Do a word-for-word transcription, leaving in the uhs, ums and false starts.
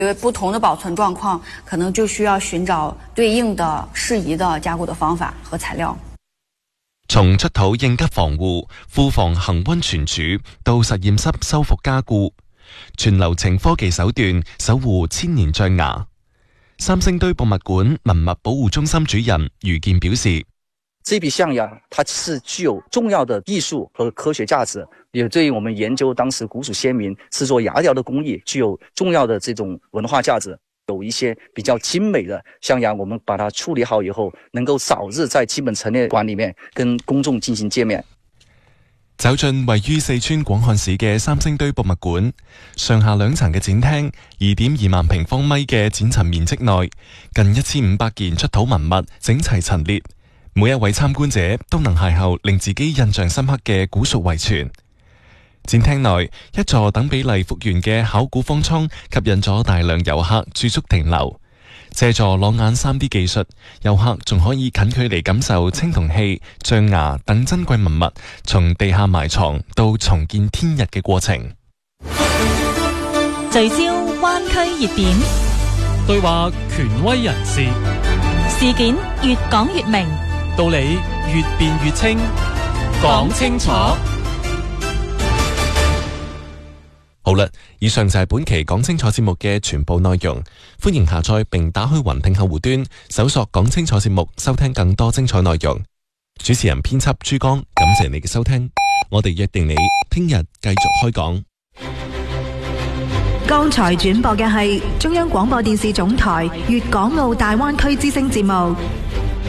因為不同的保存狀況，可能就需要尋找對應的適宜的加固的方法和材料。 從出土應急防護、庫房恒溫存儲到實驗室修復加固，全流程科技手段守護千年象牙。三星堆博物館文物保護中心主任余健表示， 這筆象牙它是具有重要的藝術和科學價值，也對於我們研究當時古蜀先民製作牙雕的工藝具有重要的這種文化價值。有一些比較精美的象牙，我們把它處理好以後，能夠早日在基本陳列館裏面跟公眾進行見面。 走進位於四川廣漢市嘅三星堆博物館，上下兩層嘅展廳，二點二萬平方米嘅展陳面積內，近一千五百件出土文物整齊陳列，每一位參觀者都能邂逅令自己印象深刻嘅古蜀遺存。展廳內一座等比例復原嘅考古方艙吸引咗大量遊客駐足停留。借助裸眼 三 D 技術，遊客仲可以近距離感受青銅器、象牙等珍貴文物從地下埋藏到重見天日嘅過程。 聚焦灣區熱點， 對話權威人士， 事件越講越明， 道理越辯越清，講清楚。 好啦，以上就係本期講清楚節目嘅全部內容。歡迎下載並打開雲聽客戶端，搜索講清楚節目，收聽更多精彩內容。主持人編輯朱江，感謝你嘅收聽。我哋約定你聽日繼續開講。 剛才轉播嘅係中央廣播電視總台粵港澳大灣區之聲節目。